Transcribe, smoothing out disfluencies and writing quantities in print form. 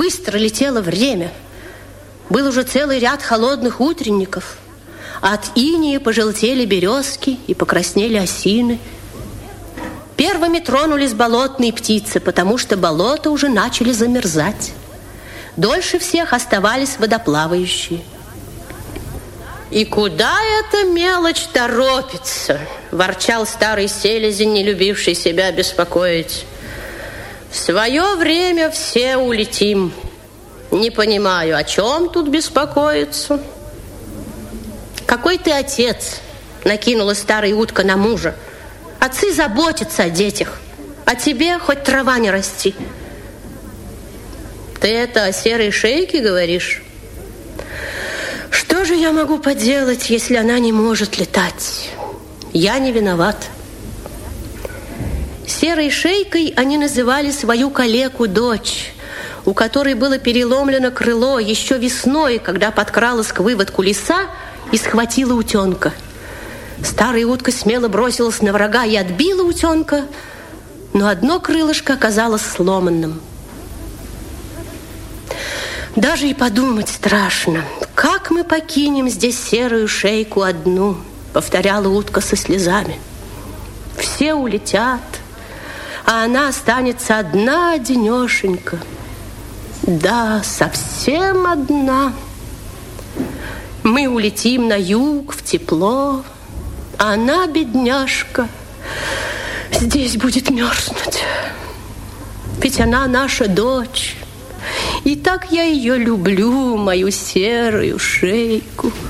быстро летело время. Был уже целый ряд холодных утренников. От инея пожелтели березки и покраснели осины. Первыми тронулись болотные птицы, потому что болота уже начали замерзать. Дольше всех оставались водоплавающие. «И куда эта мелочь торопится?» – ворчал старый селезень, не любивший себя беспокоить. «В свое время все улетим. Не понимаю, о чем тут беспокоиться?» «Какой ты отец?» – накинула старая утка на мужа. «Отцы заботятся о детях, а тебе хоть трава не расти». «Ты это о серой шейке говоришь?» «Что же я могу поделать, если она не может летать? Я не виноват». Серой шейкой они называли свою калеку-дочь, у которой было переломлено крыло еще весной, когда подкралась к выводку лиса и схватила утенка. Старая утка смело бросилась на врага и отбила утенка, но одно крылышко оказалось сломанным. «Даже и подумать страшно, как мы покинем здесь серую шейку одну», — повторяла утка со слезами. «Все улетят, а она останется одна-одинешенька. Да, совсем одна. Мы улетим на юг, в тепло, а она, бедняжка, здесь будет мерзнуть. Ведь она наша дочь. И так я ее люблю, мою серую шейку».